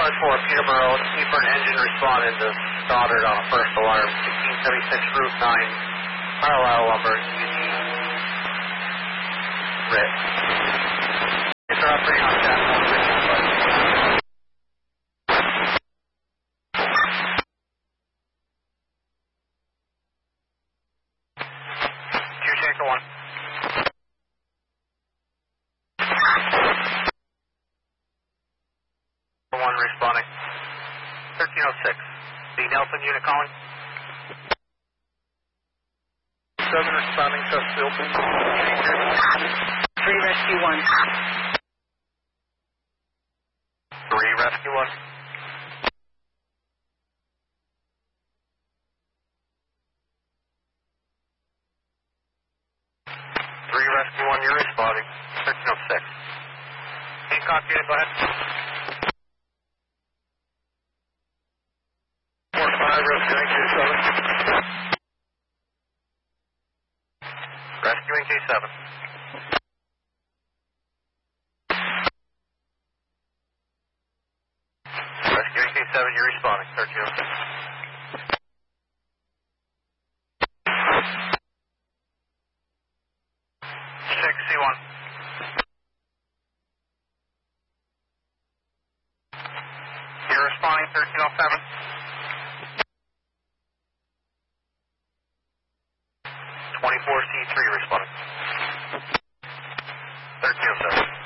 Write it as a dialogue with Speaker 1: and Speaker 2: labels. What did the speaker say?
Speaker 1: 4, Peterborough, looking for an engine responded to Stoddard on a first alarm, 1676 Route 9, Carlisle Lumber, UG, RIT. It's operating on staff on the mission, but... Tanker 1. 1 responding. 1306. The Nelson unit calling. 7 responding, Chesterfield.
Speaker 2: 3 rescue 1.
Speaker 1: 3 rescue 1. Rescue 1, you're responding. 1306. Hancock unit, go ahead. 4-5, rescuing K7. Rescuing K7. Rescuing K7, you're responding. 1306. C1. You're responding, 1307. 24C3 responding. 1307.